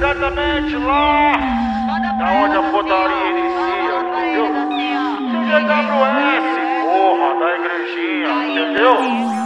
diretamente lá da onde a putaria inicia, entendeu? GWS, porra, da igrejinha, entendeu?